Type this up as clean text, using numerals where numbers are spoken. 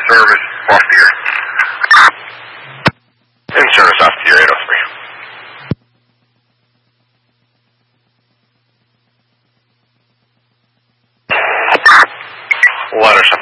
service off the air. In service off the air 803. Letter